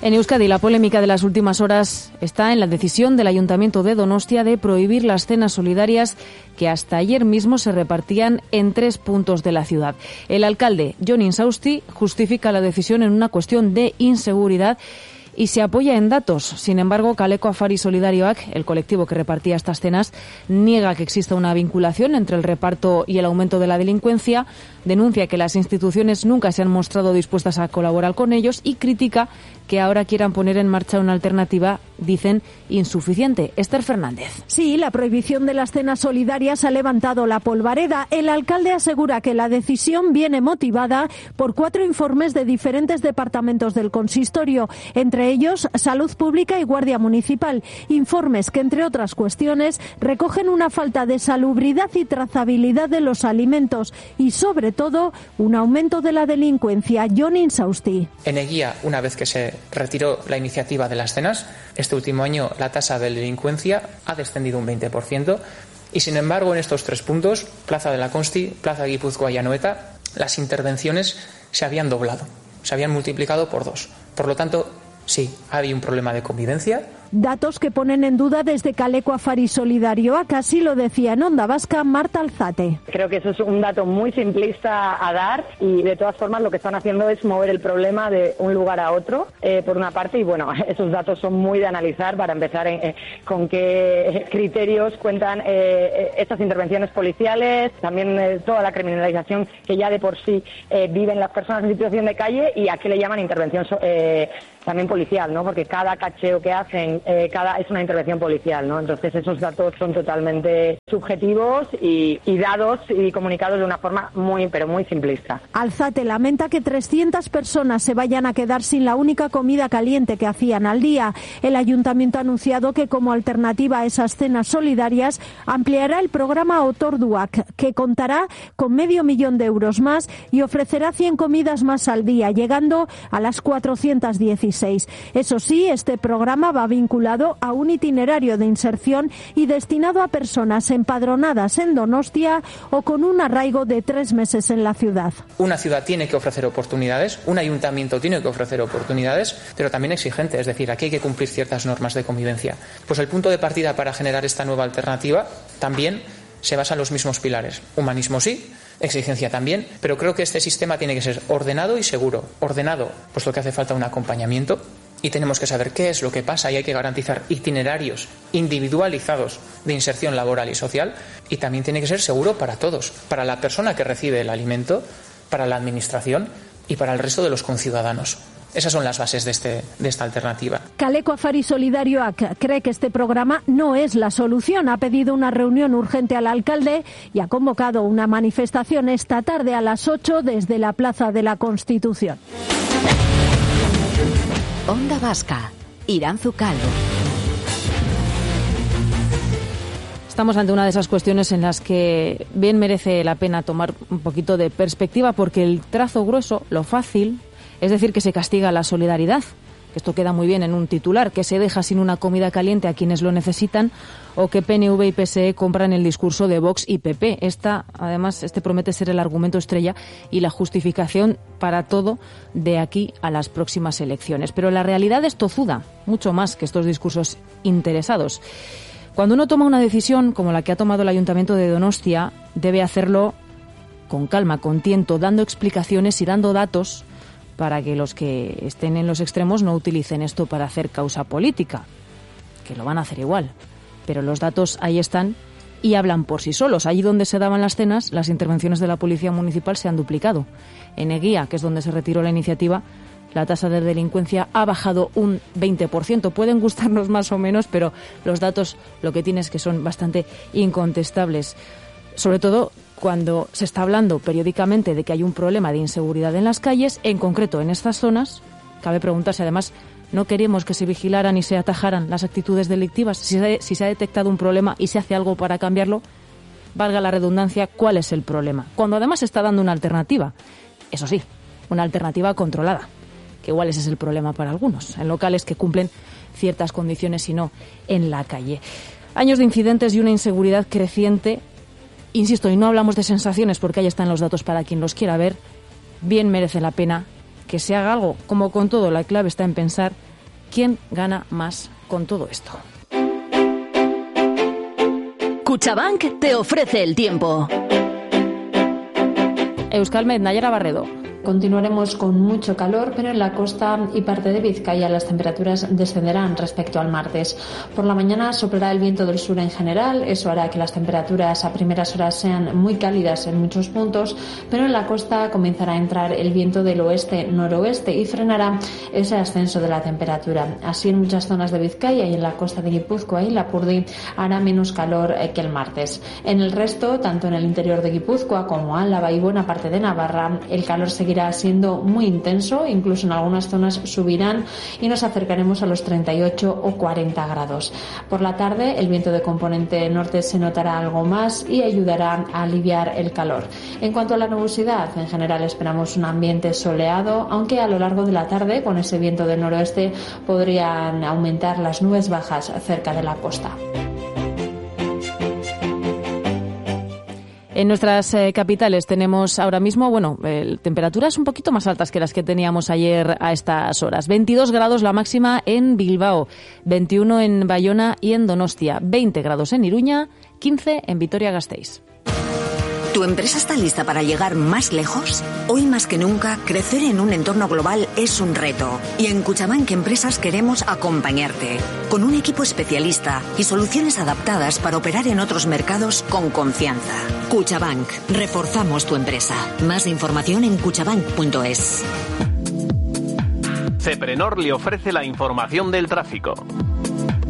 En Euskadi, la polémica de las últimas horas está en la decisión del Ayuntamiento de Donostia de prohibir las cenas solidarias que hasta ayer mismo se repartían en 3 puntos de la ciudad. El alcalde, Jon Insausti, justifica la decisión en una cuestión de inseguridad y se apoya en datos. Sin embargo, Kaleko Afari Solidarioak, el colectivo que repartía estas cenas, niega que exista una vinculación entre el reparto y el aumento de la delincuencia, denuncia que las instituciones nunca se han mostrado dispuestas a colaborar con ellos y critica que ahora quieran poner en marcha una alternativa, dicen, insuficiente. Esther Fernández. Sí, la prohibición de las cenas solidarias ha levantado la polvareda. El alcalde asegura que la decisión viene motivada por 4 informes de diferentes departamentos del consistorio, entre ellos Salud Pública y Guardia Municipal. Informes que, entre otras cuestiones, recogen una falta de salubridad y trazabilidad de los alimentos y, sobre todo, un aumento de la delincuencia. Jon Insausti. En Eguía, una vez que se retiró la iniciativa de las cenas, este último año la tasa de delincuencia ha descendido un 20% y, sin embargo, en estos 3 puntos, Plaza de la Consti, Plaza Guipúzcoa y Anoeta, las intervenciones se habían doblado, se habían multiplicado por 2. Por lo tanto, sí, había un problema de convivencia. Datos que ponen en duda desde Kaleko Afari Solidarioak, así lo decía en Onda Vasca Marta Alzate. Creo que eso es un dato muy simplista a dar y, de todas formas, lo que están haciendo es mover el problema de un lugar a otro, por una parte, y bueno, esos datos son muy de analizar para empezar con qué criterios cuentan estas intervenciones policiales, también toda la criminalización que ya de por sí viven las personas en situación de calle y a qué le llaman intervención también policial, ¿no? Porque cada cacheo que hacen es una intervención policial, ¿no? Entonces esos datos son totalmente subjetivos y dados y comunicados de una forma muy simplista. Alzate lamenta que 300 personas se vayan a quedar sin la única comida caliente que hacían al día. El ayuntamiento ha anunciado que, como alternativa a esas cenas solidarias, ampliará el programa Otorduak, que contará con 500.000 de euros más y ofrecerá 100 comidas más al día, llegando a las 416. Eso sí, este programa va vinculado a un itinerario de inserción y destinado a personas empadronadas en Donostia o con un arraigo de 3 meses en la ciudad. Una ciudad tiene que ofrecer oportunidades, un ayuntamiento tiene que ofrecer oportunidades, pero también exigente, es decir, aquí hay que cumplir ciertas normas de convivencia. Pues el punto de partida para generar esta nueva alternativa también se basa en los mismos pilares. Humanismo sí, exigencia también, pero creo que este sistema tiene que ser ordenado y seguro. Ordenado, pues lo que hace falta un acompañamiento y tenemos que saber qué es lo que pasa y hay que garantizar itinerarios individualizados de inserción laboral y social, y también tiene que ser seguro para todos, para la persona que recibe el alimento, para la administración y para el resto de los conciudadanos. Esas son las bases de esta alternativa. Kaleko Afari Solidarioak cree que este programa no es la solución. Ha pedido una reunión urgente al alcalde y ha convocado una manifestación esta tarde a las 8 desde la Plaza de la Constitución. Onda Vasca, Iranzu Calvo. Estamos ante una de esas cuestiones en las que bien merece la pena tomar un poquito de perspectiva, porque el trazo grueso, lo fácil, es decir, que se castiga la solidaridad. Esto queda muy bien en un titular, que se deja sin una comida caliente a quienes lo necesitan, o que PNV y PSE compran el discurso de Vox y PP. Además, promete ser el argumento estrella y la justificación para todo de aquí a las próximas elecciones. Pero la realidad es tozuda, mucho más que estos discursos interesados. Cuando uno toma una decisión como la que ha tomado el Ayuntamiento de Donostia, debe hacerlo con calma, con tiento, dando explicaciones y dando datos para que los que estén en los extremos no utilicen esto para hacer causa política, que lo van a hacer igual. Pero los datos ahí están y hablan por sí solos. Allí donde se daban las cenas, las intervenciones de la Policía Municipal se han duplicado. En Eguía, que es donde se retiró la iniciativa, la tasa de delincuencia ha bajado un 20%. Pueden gustarnos más o menos, pero los datos lo que tienen es que son bastante incontestables. Sobre todo cuando se está hablando periódicamente de que hay un problema de inseguridad en las calles, en concreto en estas zonas. Cabe preguntarse, además, ¿no queremos que se vigilaran y se atajaran las actitudes delictivas? Si se ha detectado un problema y se hace algo para cambiarlo, valga la redundancia, ¿cuál es el problema? Cuando además se está dando una alternativa, eso sí, una alternativa controlada, que igual ese es el problema para algunos, en locales que cumplen ciertas condiciones y no en la calle. Años de incidentes y una inseguridad creciente. Insisto, y no hablamos de sensaciones porque ahí están los datos para quien los quiera ver. Bien merece la pena que se haga algo. Como con todo, la clave está en pensar ¿Quién gana más con todo esto? Cuchabank te ofrece el tiempo. Euskalmet, Nayara Barredo. Continuaremos con mucho calor, pero en la costa y parte de Vizcaya las temperaturas descenderán respecto al martes. Por la mañana soplará el viento del sur en general, eso hará que las temperaturas a primeras horas sean muy cálidas en muchos puntos, pero en la costa comenzará a entrar el viento del oeste-noroeste y frenará ese ascenso de la temperatura. Así en muchas zonas de Vizcaya y en la costa de Guipúzcoa y Lapurdi hará menos calor que el martes. En el resto, tanto en el interior de Guipúzcoa como Álava y buena parte de Navarra, el calor seguirá siendo muy intenso, incluso en algunas zonas subirán y nos acercaremos a los 38 o 40 grados. Por la tarde el viento de componente norte se notará algo más y ayudará a aliviar el calor. En cuanto a la nubosidad, en general esperamos un ambiente soleado, aunque a lo largo de la tarde con ese viento del noroeste podrían aumentar las nubes bajas cerca de la costa. En nuestras capitales tenemos ahora mismo, temperaturas un poquito más altas que las que teníamos ayer a estas horas. 22 grados la máxima en Bilbao, 21 en Bayona y en Donostia, 20 grados en Iruña, 15 en Vitoria-Gasteiz. ¿Tu empresa está lista para llegar más lejos? Hoy más que nunca, crecer en un entorno global es un reto. Y en Cuchabank Empresas queremos acompañarte. Con un equipo especialista y soluciones adaptadas para operar en otros mercados con confianza. Cuchabank. Reforzamos tu empresa. Más información en cuchabank.es. Ceprenor le ofrece la información del tráfico.